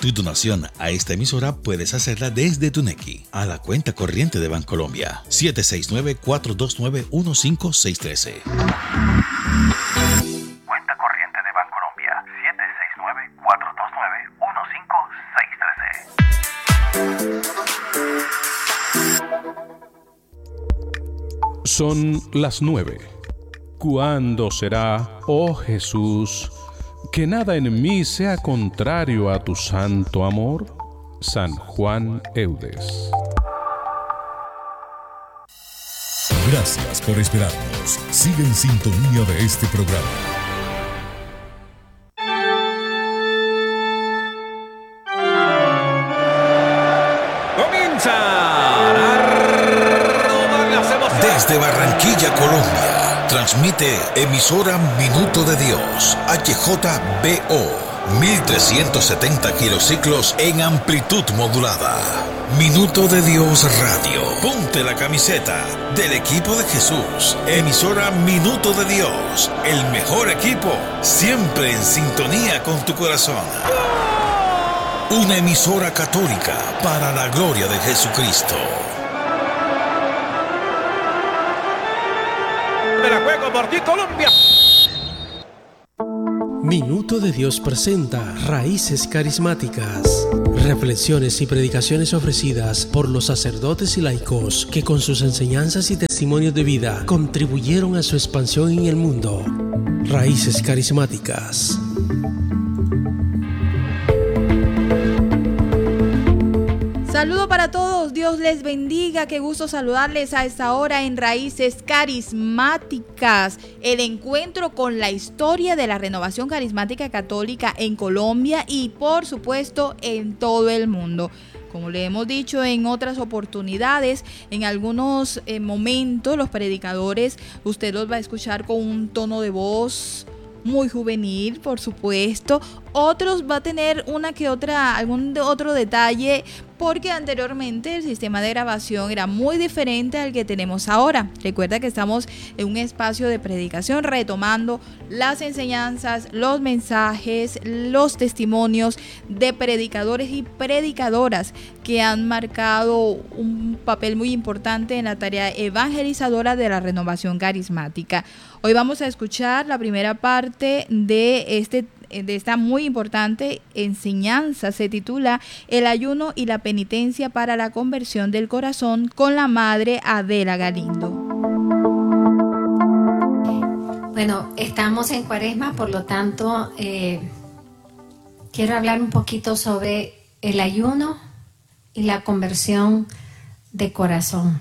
Tu donación a esta emisora puedes hacerla desde tu Nequi a la cuenta corriente de Bancolombia 769-429-15613. Cuenta corriente de Bancolombia 769-429-15613. Son las 9. ¿Cuándo será, oh Jesús, que nada en mí sea contrario a tu santo amor? San Juan Eudes. Gracias por esperarnos. Sigue en sintonía de este programa. Desde Barranquilla, Colombia, transmite emisora Minuto de Dios, HJBO, 1370 kilociclos en amplitud modulada. Minuto de Dios Radio. Ponte la camiseta del equipo de Jesús. Emisora Minuto de Dios, el mejor equipo, siempre en sintonía con tu corazón. Una emisora católica para la gloria de Jesucristo. Por ti, Colombia. Minuto de Dios presenta Raíces Carismáticas. Reflexiones y predicaciones ofrecidas por los sacerdotes y laicos que con sus enseñanzas y testimonios de vida contribuyeron a su expansión en el mundo. Raíces Carismáticas. Saludo para todos, Dios les bendiga, qué gusto saludarles a esta hora en Raíces Carismáticas, el encuentro con la historia de la renovación carismática católica en Colombia y por supuesto en todo el mundo. Como le hemos dicho en otras oportunidades, en algunos momentos los predicadores usted los va a escuchar con un tono de voz muy juvenil, por supuesto. Otros va a tener algún otro detalle, porque anteriormente el sistema de grabación era muy diferente al que tenemos ahora. Recuerda que estamos en un espacio de predicación retomando las enseñanzas, los mensajes, los testimonios de predicadores y predicadoras que han marcado un papel muy importante en la tarea evangelizadora de la renovación carismática. Hoy vamos a escuchar la primera parte de esta muy importante enseñanza. Se titula El ayuno y la penitencia para la conversión del corazón, con la madre Adela Galindo. Bueno, estamos en Cuaresma, por lo tanto quiero hablar un poquito sobre el ayuno y la conversión de corazón.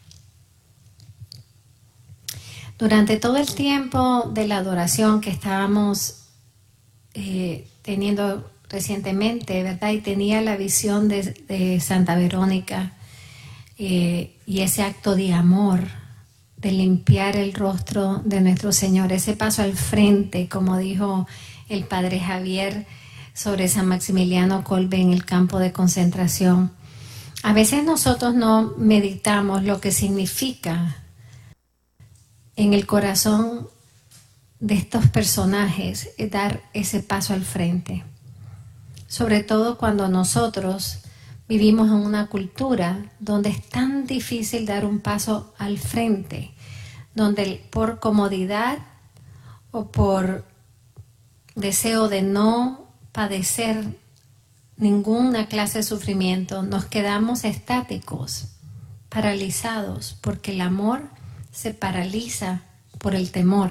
Durante todo el tiempo de la adoración que estábamos teniendo recientemente, ¿verdad? Y tenía la visión de Santa Verónica y ese acto de amor, de limpiar el rostro de nuestro Señor, ese paso al frente, como dijo el Padre Javier sobre San Maximiliano Kolbe en el campo de concentración. A veces nosotros no meditamos lo que significa en el corazón de estos personajes dar ese paso al frente. Sobre todo cuando nosotros vivimos en una cultura donde es tan difícil dar un paso al frente, donde por comodidad o por deseo de no padecer ninguna clase de sufrimiento, nos quedamos estáticos, paralizados, porque el amor se paraliza por el temor.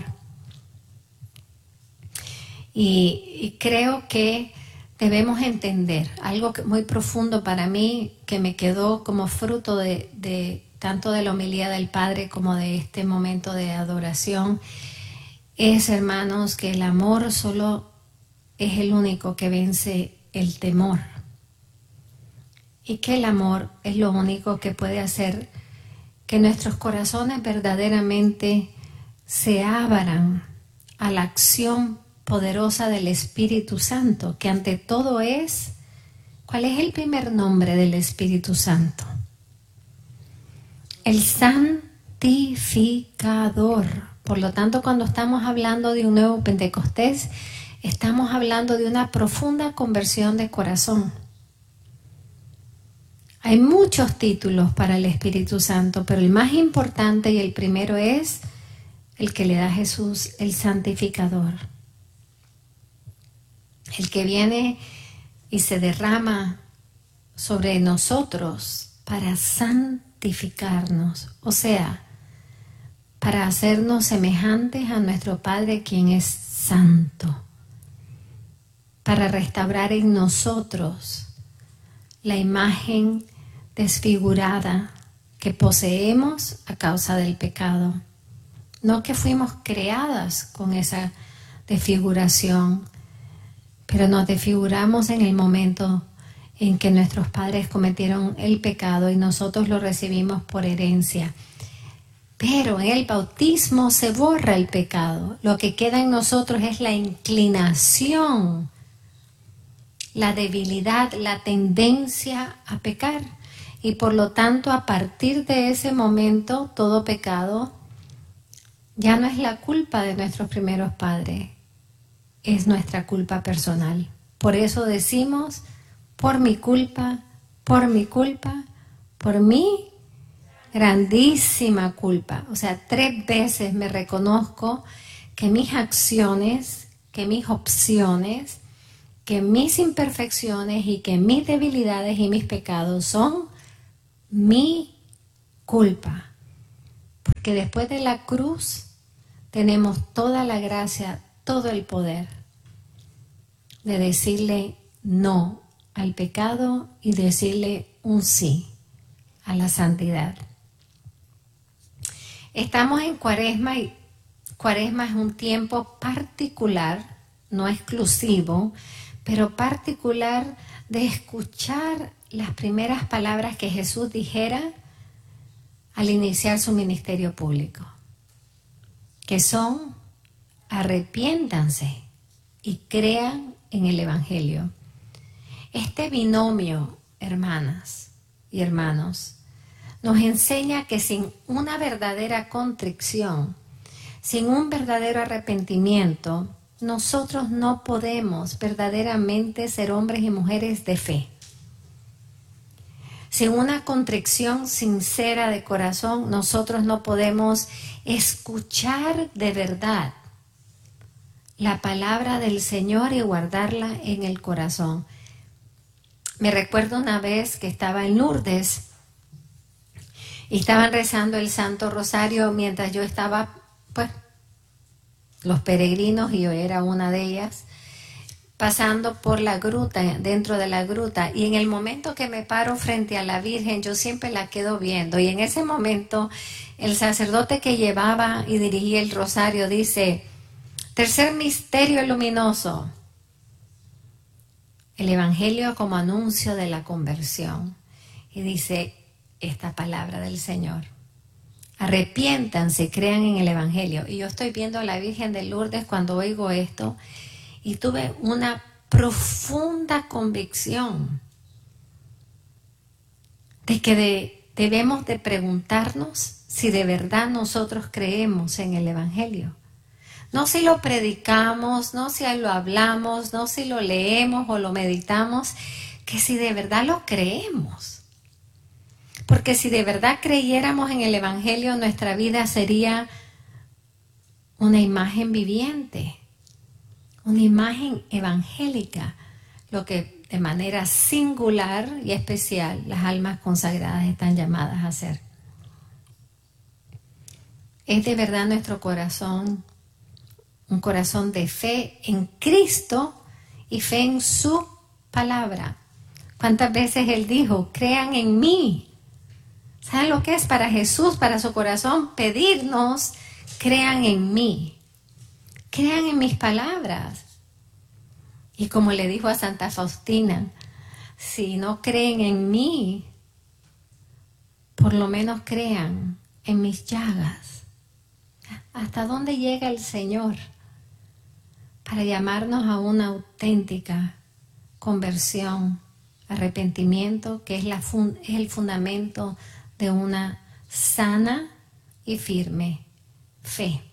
Y creo que debemos entender algo muy profundo para mí, que me quedó como fruto de tanto de la homilía del Padre como de este momento de adoración, es, hermanos, que el amor solo es el único que vence el temor, y que el amor es lo único que puede hacer que nuestros corazones verdaderamente se abran a la acción poderosa del Espíritu Santo, que ante todo es, ¿cuál es el primer nombre del Espíritu Santo? El santificador. Por lo tanto, cuando estamos hablando de un nuevo Pentecostés, estamos hablando de una profunda conversión de corazón. Hay muchos títulos para el Espíritu Santo, pero el más importante y el primero es el que le da Jesús, el santificador. El que viene y se derrama sobre nosotros para santificarnos, o sea, para hacernos semejantes a nuestro Padre, quien es santo, para restaurar en nosotros la imagen desfigurada que poseemos a causa del pecado. No que fuimos creadas con esa desfiguración, pero nos desfiguramos en el momento en que nuestros padres cometieron el pecado y nosotros lo recibimos por herencia. Pero en el bautismo se borra el pecado. Lo que queda en nosotros es la inclinación, la debilidad, la tendencia a pecar. Y por lo tanto, a partir de ese momento, todo pecado ya no es la culpa de nuestros primeros padres, es nuestra culpa personal. Por eso decimos, por mi culpa, por mi culpa, por mi grandísima culpa. O sea, 3 veces me reconozco que mis acciones, que mis opciones, que mis imperfecciones y que mis debilidades y mis pecados son mi culpa. Porque después de la cruz tenemos toda la gracia, todo el poder de decirle no al pecado y decirle un sí a la santidad. Estamos en Cuaresma y Cuaresma es un tiempo particular, no exclusivo, pero particular de escuchar las primeras palabras que Jesús dijera al iniciar su ministerio público, que son: arrepiéntanse y crean en el Evangelio. Este binomio, hermanas y hermanos, nos enseña que sin una verdadera contrición, sin un verdadero arrepentimiento, nosotros no podemos verdaderamente ser hombres y mujeres de fe. Sin una contrición sincera de corazón, nosotros no podemos escuchar de verdad la palabra del Señor y guardarla en el corazón. Me recuerdo una vez que estaba en Lourdes y estaban rezando el Santo Rosario mientras yo estaba, pues, los peregrinos, y yo era una de ellas, pasando por la gruta, dentro de la gruta, y en el momento que me paro frente a la Virgen, yo siempre la quedo viendo, y en ese momento el sacerdote que llevaba y dirigía el rosario dice: tercer misterio luminoso, el Evangelio como anuncio de la conversión, y dice esta palabra del Señor: arrepiéntanse, crean en el Evangelio. Y yo estoy viendo a la Virgen de Lourdes cuando oigo esto, y tuve una profunda convicción de que debemos de preguntarnos si de verdad nosotros creemos en el Evangelio. No si lo predicamos, no si lo hablamos, no si lo leemos o lo meditamos, que si de verdad lo creemos. Porque si de verdad creyéramos en el Evangelio, nuestra vida sería una imagen viviente, una imagen evangélica, lo que de manera singular y especial las almas consagradas están llamadas a hacer. Es de verdad nuestro corazón un corazón de fe en Cristo y fe en su palabra. ¿Cuántas veces Él dijo: crean en mí? ¿Saben lo que es para Jesús, para su corazón, pedirnos: crean en mí, crean en mis palabras? Y como le dijo a Santa Faustina: si no creen en mí, por lo menos crean en mis llagas. ¿Hasta dónde llega el Señor para llamarnos a una auténtica conversión, arrepentimiento, que es el fundamento de una sana y firme fe?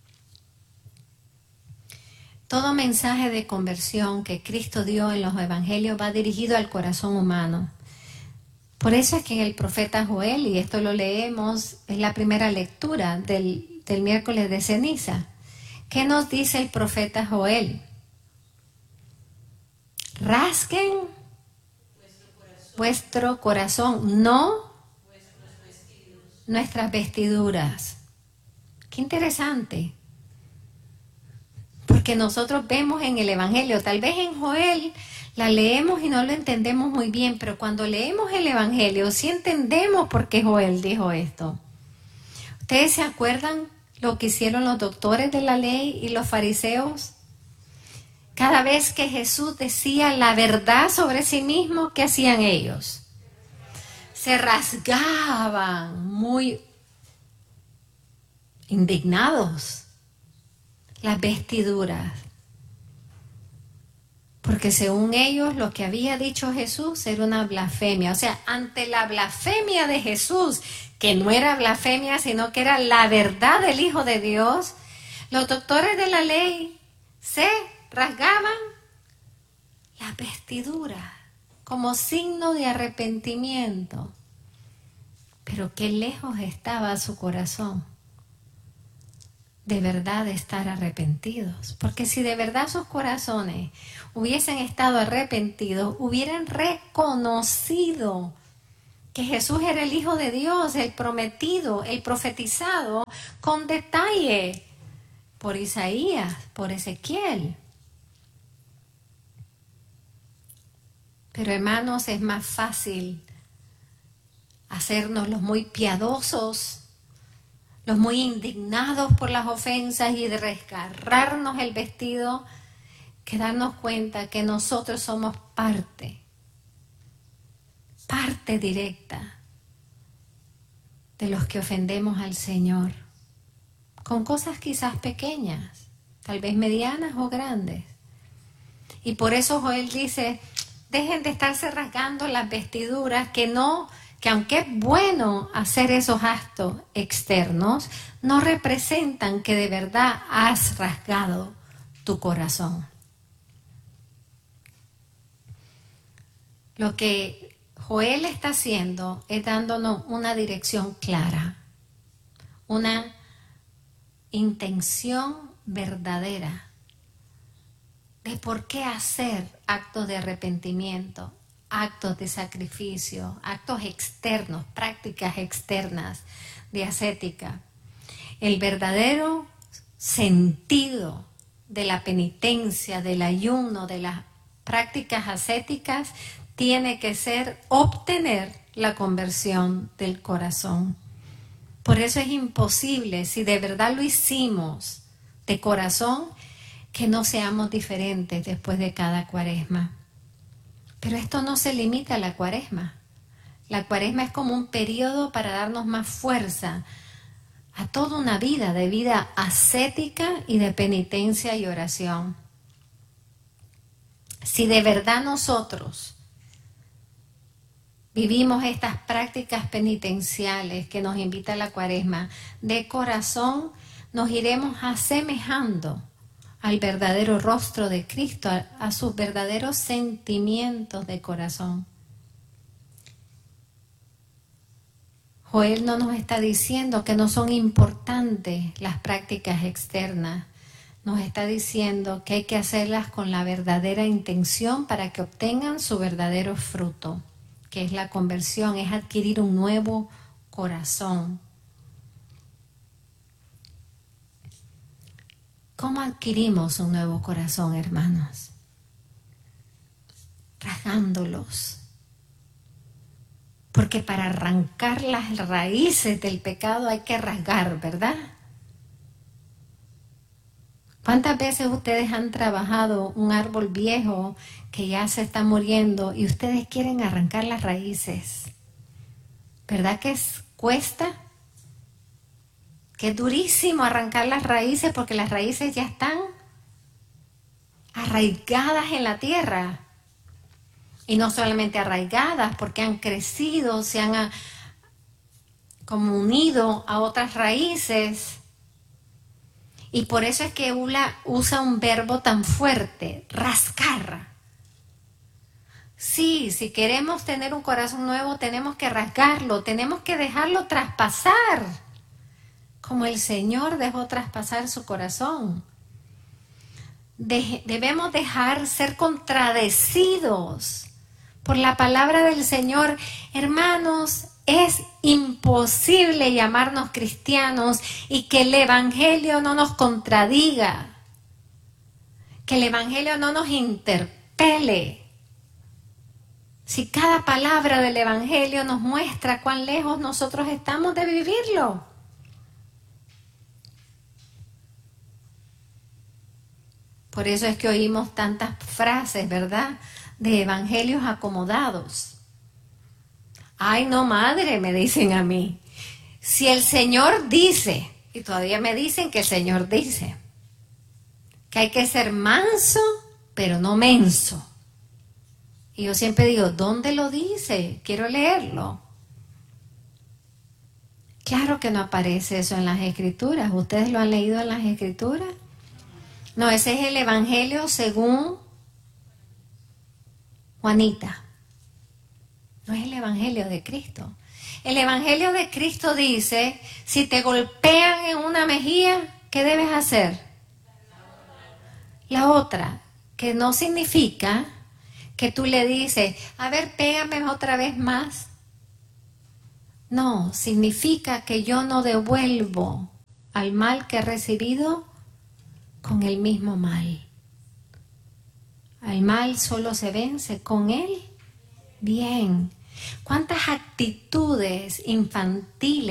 Todo mensaje de conversión que Cristo dio en los evangelios va dirigido al corazón humano. Por eso es que en el profeta Joel, y esto lo leemos, es la primera lectura del miércoles de ceniza. ¿Qué nos dice el profeta Joel? Rasguen vuestro corazón, no nuestras vestiduras. Qué interesante. Porque nosotros vemos en el Evangelio, tal vez en Joel la leemos y no lo entendemos muy bien, pero cuando leemos el Evangelio sí entendemos por qué Joel dijo esto. ¿Ustedes se acuerdan lo que hicieron los doctores de la ley y los fariseos? Cada vez que Jesús decía la verdad sobre sí mismo, ¿qué hacían ellos? Se rasgaban muy indignados las vestiduras. Porque según ellos lo que había dicho Jesús era una blasfemia. O sea, ante la blasfemia de Jesús, que no era blasfemia, sino que era la verdad del Hijo de Dios, los doctores de la ley se rasgaban las vestiduras como signo de arrepentimiento. Pero qué lejos estaba su corazón de verdad de estar arrepentidos. Porque si de verdad sus corazones hubiesen estado arrepentidos, hubieran reconocido que Jesús era el Hijo de Dios, el prometido, el profetizado, con detalle por Isaías, por Ezequiel. Pero hermanos, es más fácil hacernos los muy piadosos, los muy indignados por las ofensas y de desgarrarnos el vestido, que darnos cuenta que nosotros somos parte directa de los que ofendemos al Señor, con cosas quizás pequeñas, tal vez medianas o grandes. Y por eso Joel dice, dejen de estarse rasgando las vestiduras, que aunque es bueno hacer esos actos externos, no representan que de verdad has rasgado tu corazón. Lo que Joel está haciendo es dándonos una dirección clara, una intención verdadera de por qué hacer actos de arrepentimiento, actos de sacrificio, actos externos, prácticas externas de ascética. El verdadero sentido de la penitencia, del ayuno, de las prácticas ascéticas tiene que ser obtener la conversión del corazón. Por eso es imposible, si de verdad lo hicimos de corazón, que no seamos diferentes después de cada cuaresma. Pero esto no se limita a la cuaresma. La cuaresma es como un periodo para darnos más fuerza a toda una vida de vida ascética y de penitencia y oración. Si de verdad nosotros vivimos estas prácticas penitenciales que nos invita la cuaresma, de corazón nos iremos asemejando al verdadero rostro de Cristo, a sus verdaderos sentimientos de corazón. Joel no nos está diciendo que no son importantes las prácticas externas. Nos está diciendo que hay que hacerlas con la verdadera intención para que obtengan su verdadero fruto, que es la conversión, es adquirir un nuevo corazón. ¿Cómo adquirimos un nuevo corazón, hermanos? Rasgándolos. Porque para arrancar las raíces del pecado hay que rasgar, ¿verdad? ¿Cuántas veces ustedes han trabajado un árbol viejo que ya se está muriendo y ustedes quieren arrancar las raíces? ¿Verdad que cuesta? Que es durísimo arrancar las raíces porque las raíces ya están arraigadas en la tierra. Y no solamente arraigadas, porque han crecido, se han como unido a otras raíces. Y por eso es que usa un verbo tan fuerte, rascar. Sí, si queremos tener un corazón nuevo, tenemos que rasgarlo, tenemos que dejarlo traspasar, como el Señor dejó traspasar su corazón. Debemos dejar ser contradecidos por la palabra del Señor. Hermanos, es imposible llamarnos cristianos y que el Evangelio no nos contradiga, que el Evangelio no nos interpele. Si cada palabra del Evangelio nos muestra cuán lejos nosotros estamos de vivirlo. Por eso es que oímos tantas frases, ¿verdad?, de evangelios acomodados. Ay, no, madre, me dicen a mí. Si el Señor dice, y todavía me dicen que el Señor dice, que hay que ser manso, pero no menso. Y yo siempre digo, ¿dónde lo dice? Quiero leerlo. Claro que no aparece eso en las Escrituras. ¿Ustedes lo han leído en las Escrituras? No, ese es el Evangelio según Juanita. No es el Evangelio de Cristo. El Evangelio de Cristo dice, si te golpean en una mejilla, ¿qué debes hacer? La otra, que no significa que tú le dices, a ver, pégame otra vez más. No, significa que yo no devuelvo al mal que he recibido con el mismo mal. Al mal solo se vence con el bien. ¿Cuántas actitudes infantiles